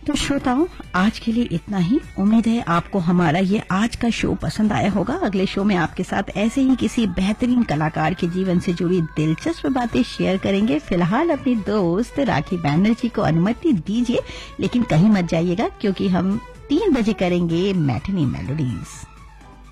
तो श्रोताओं, आज के लिए इतना ही। उम्मीद है आपको हमारा ये आज का शो पसंद आया होगा। अगले शो में आपके साथ ऐसे ही किसी बेहतरीन कलाकार के जीवन से जुड़ी दिलचस्प बातें शेयर करेंगे। फिलहाल अपनी दोस्त राखी बैनर्जी को अनुमति दीजिए, लेकिन कहीं मत जाइएगा क्योंकि हम 3 बजे करेंगे मैटिनी मेलोडीज।